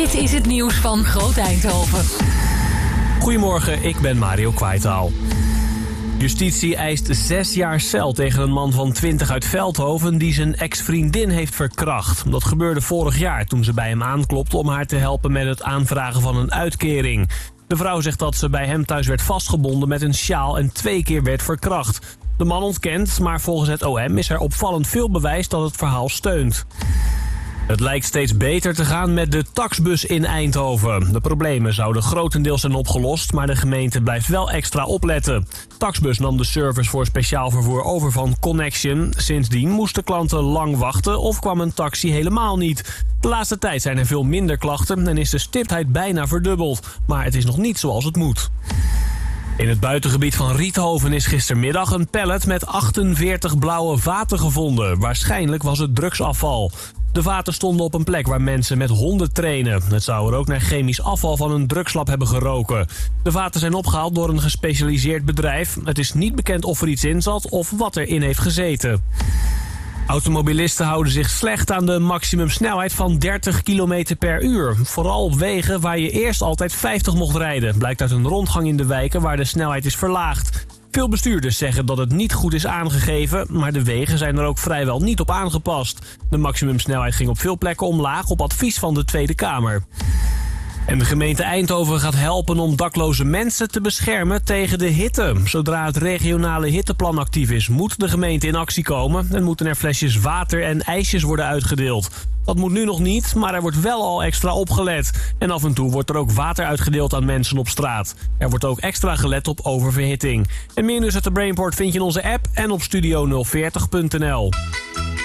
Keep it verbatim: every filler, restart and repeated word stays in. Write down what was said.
Dit is het nieuws van Groot Eindhoven. Goedemorgen, ik ben Mario Kwaitaal. Justitie eist zes jaar cel tegen een man van twintig uit Veldhoven die zijn ex-vriendin heeft verkracht. Dat gebeurde vorig jaar toen ze bij hem aanklopte om haar te helpen met het aanvragen van een uitkering. De vrouw zegt dat ze bij hem thuis werd vastgebonden met een sjaal en twee keer werd verkracht. De man ontkent, maar volgens het O M is er opvallend veel bewijs dat het verhaal steunt. Het lijkt steeds beter te gaan met de taxbus in Eindhoven. De problemen zouden grotendeels zijn opgelost, maar de gemeente blijft wel extra opletten. Taxbus nam de service voor speciaal vervoer over van Connection. Sindsdien moesten klanten lang wachten of kwam een taxi helemaal niet. De laatste tijd zijn er veel minder klachten en is de stiptheid bijna verdubbeld. Maar het is nog niet zoals het moet. In het buitengebied van Riethoven is gistermiddag een pallet met achtenveertig blauwe vaten gevonden. Waarschijnlijk was het drugsafval. De vaten stonden op een plek waar mensen met honden trainen. Het zou er ook naar chemisch afval van een drugslab hebben geroken. De vaten zijn opgehaald door een gespecialiseerd bedrijf. Het is niet bekend of er iets in zat of wat erin heeft gezeten. Automobilisten houden zich slecht aan de maximumsnelheid van dertig kilometer per uur. Vooral op wegen waar je eerst altijd vijftig mocht rijden. Blijkt uit een rondgang in de wijken waar de snelheid is verlaagd. Veel bestuurders zeggen dat het niet goed is aangegeven, maar de wegen zijn er ook vrijwel niet op aangepast. De maximumsnelheid ging op veel plekken omlaag op advies van de Tweede Kamer. En de gemeente Eindhoven gaat helpen om dakloze mensen te beschermen tegen de hitte. Zodra het regionale hitteplan actief is, moet de gemeente in actie komen en moeten er flesjes water en ijsjes worden uitgedeeld. Dat moet nu nog niet, maar er wordt wel al extra opgelet. En af en toe wordt er ook water uitgedeeld aan mensen op straat. Er wordt ook extra gelet op oververhitting. En meer nieuws uit de Brainport vind je in onze app en op studio nul veertig punt n l.